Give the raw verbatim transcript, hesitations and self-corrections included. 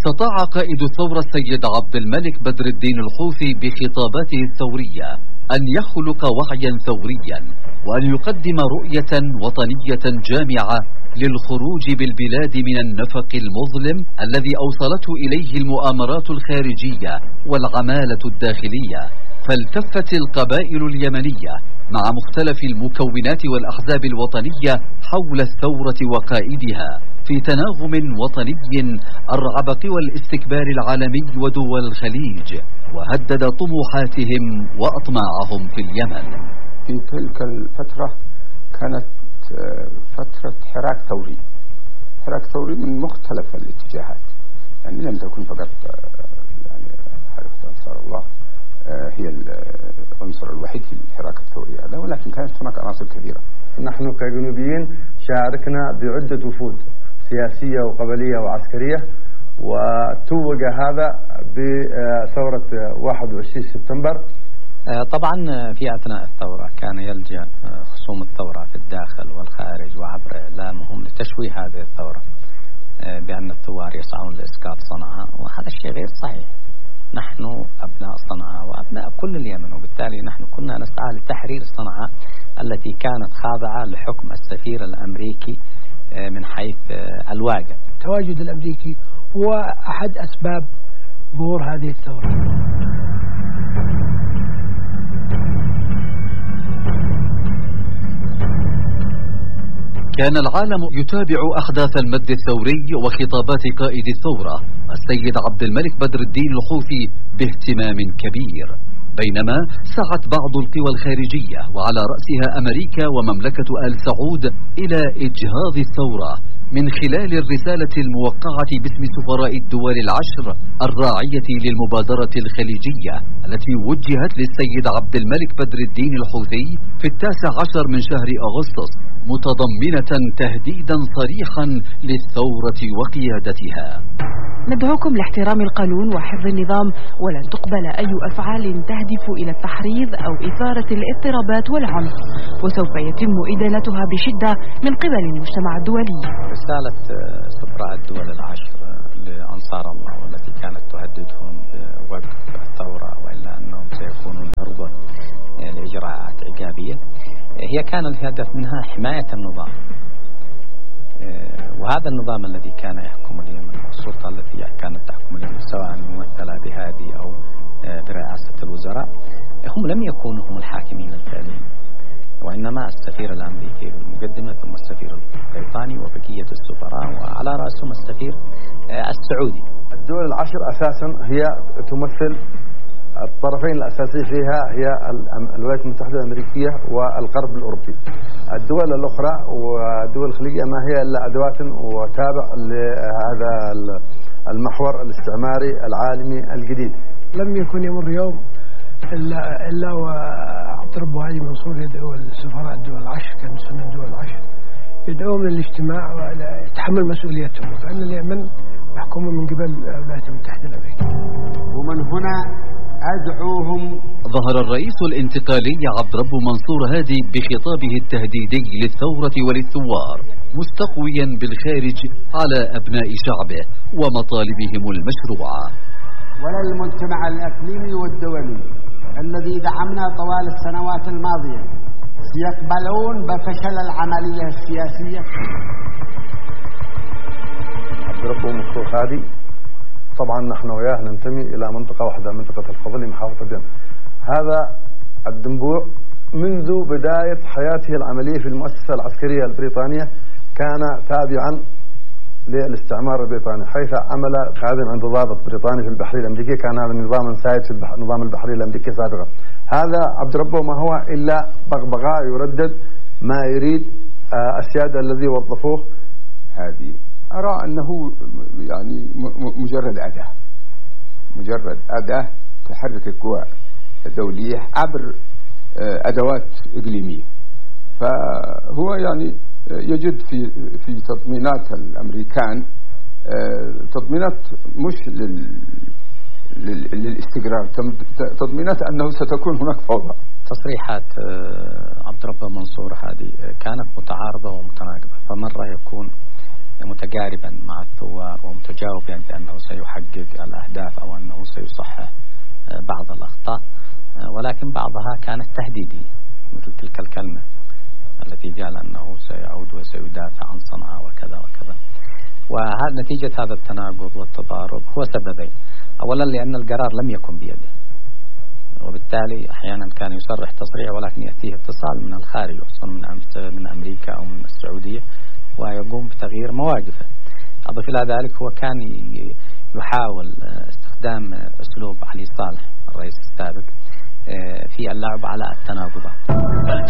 استطاع قائد الثورة السيد عبد الملك بدر الدين الحوثي بخطاباته الثورية أن يخلق وعيا ثوريا وأن يقدم رؤية وطنية جامعة للخروج بالبلاد من النفق المظلم الذي أوصلته إليه المؤامرات الخارجية والعمالة الداخلية. فالتفت القبائل اليمنية مع مختلف المكونات والأحزاب الوطنية حول الثورة وقائدها في تناغم وطني أرعب قوى الاستكبار العالمي ودول الخليج وهدد طموحاتهم وأطماعهم في اليمن. في تلك الفترة كانت فترة حراك ثوري حراك ثوري من مختلف الاتجاهات، يعني لم تكن فقط يعني حركة أنصار الله هي العنصر الوحيد في الحراك الثوري هذا، ولكن كانت هناك عناصر كثيرة. نحن كجنوبيين شاركنا بعدة وفود سياسية وقبلية وعسكرية، وتوج هذا بثورة واحد وعشرين سبتمبر. طبعا في أثناء الثورة كان يلجأ خصوم الثورة في الداخل والخارج وعبر إعلامهم لتشويه هذه الثورة بأن الثوار يسعون لإسقاط صنعاء، وهذا الشيء غير صحيح. نحن أبناء صنعاء وأبناء كل اليمن، وبالتالي نحن كنا نسعى لتحرير صنعاء التي كانت خاضعة لحكم السفير الأمريكي من حيث الواقع. التواجد الأمريكي هو أحد أسباب ظهور هذه الثورة. كان العالم يتابع أحداث المد الثوري وخطابات قائد الثورة السيد عبد الملك بدر الدين الحوثي باهتمام كبير، بينما سعت بعض القوى الخارجية وعلى رأسها أمريكا ومملكة آل سعود إلى إجهاض الثورة من خلال الرسالة الموقعة باسم سفراء الدول العشر الراعية للمبادرة الخليجية التي وجهت للسيد عبد الملك بدر الدين الحوثي في التاسع عشر من شهر أغسطس، متضمنة تهديدا صريحا للثورة وقيادتها. ندعوكم لاحترام القانون وحفظ النظام، ولن تقبل أي أفعال تهدف إلى التحريض أو إثارة الاضطرابات والعنف، وسوف يتم إدانتها بشدة من قبل المجتمع الدولي. رسالة سفراء الدول العشر لأنصار الله والتي كانت تهددهم بوقف الثورة وإلا أنهم سيكونون عرضة لإجراءات عقابية، هي كان الهدف منها حماية النظام، وهذا النظام الذي كان يحكم اليمن والسلطة التي كانت تحكم اليمن سواء ممثلة بهادي أو برئاسة الوزراء هم لم يكونوا هم الحاكمين الفعليين، وإنما السفير الأمريكي بالمقدمة ثم السفير البريطاني وبقية السفراء وعلى رأسهم السفير السعودي. الدول العشر أساسا هي تمثل الطرفين الأساسي فيها هي الولايات المتحدة الأمريكية والغرب الأوروبي. الدول الأخرى والدول الخليجية ما هي إلا أدوات وتابع لهذا المحور الاستعماري العالمي الجديد. لم يكن يمر يوم إلا إلا وعبد ربه هادي منصور يدعو السفراء الدول العشر، كان يسمى الدول العشر، يدعوهم للاجتماع ويتحمل مسؤوليتهم، فإن اليمن محكومة من قبل الولايات المتحدة الأمريكية. ومن هنا أدعوهم. ظهر الرئيس الانتقالي عبد ربه منصور هادي بخطابه التهديدي للثورة وللثوار، مستقويا بالخارج على أبناء شعبه ومطالبهم المشروعة. ولا المجتمع الإقليمي والدولي الذي دعمنا طوال السنوات الماضية سيقبلون بفشل العملية السياسية. عبد ربه منصور هادي طبعا نحن وياه ننتمي إلى منطقة واحدة، منطقة الفضل محافظة اليمن. هذا الدنبوع منذ بداية حياته العملية في المؤسسة العسكرية البريطانية كان تابعا للاستعمار البريطاني، حيث عمل خادم عند ضابط بريطاني في البحرية الأمريكية، كان هذا نظاما سائد في النظام البحري الأمريكي سابقا. هذا عبد ربه ما هو إلا بغبغاء يردد ما يريد السيادة الذي وظفوه. هذه أرى أنه يعني مجرد أداة مجرد أداة تحرك القوى الدولية عبر أدوات إقليمية، فهو يعني يجد في في تضمينات الأمريكان تضمينات مش لل للاستقرار، تضمينات أنه ستكون هناك فوضى. تصريحات عبد ربه منصور هذه كانت متعارضة ومتناقضة، فمرة يكون متجاربا مع الثوار ومتجاوبا بأنه سيحقق الأهداف أو أنه سيصحح بعض الأخطاء، ولكن بعضها كانت تهديدية، مثل تلك الكلمة التي قال أنه سيعود وسيدافع عن صنعاء وكذا وكذا. وهذا نتيجة هذا التناقض والتضارب هو سببين: أولا لأن القرار لم يكن بيده، وبالتالي أحيانا كان يصرح تصريح ولكن يأتيه اتصال من الخارج، خصوصا من من أمريكا أو من السعودية، ويقوم بتغيير مواقفه. أضف إلى ذلك هو كان يحاول استخدام أسلوب علي صالح الرئيس السابق في اللعب على التناقضات.